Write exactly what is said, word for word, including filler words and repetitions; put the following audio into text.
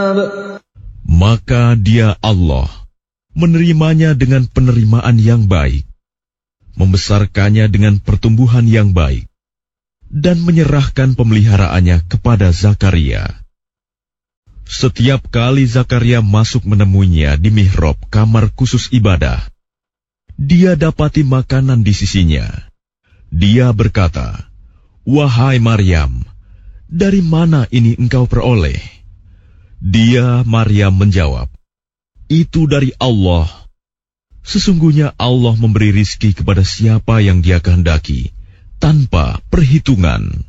Maka Dia Allah menerimanya dengan penerimaan yang baik, membesarkannya dengan pertumbuhan yang baik, dan menyerahkan pemeliharaannya kepada Zakaria. Setiap kali Zakaria masuk menemuinya di mihrab kamar khusus ibadah, dia dapati makanan di sisinya. Dia berkata, "Wahai Maryam, dari mana ini engkau peroleh?" Dia, Maryam, menjawab, "Itu dari Allah. Sesungguhnya Allah memberi rizki kepada siapa yang Dia kehendaki, tanpa perhitungan."